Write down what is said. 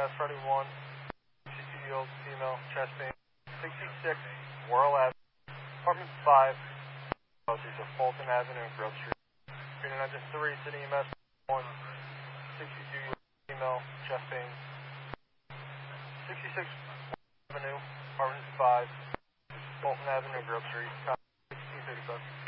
Friday 1, 62-year-old female, chest pain, 66 Worrell Avenue, apartment 5, these are Fulton Avenue and Grove Street. Unit engine 3, City EMS 1, 62-year-old female, chest pain, 66 Avenue, apartment 5, Fulton Avenue, Grove Street, 1635.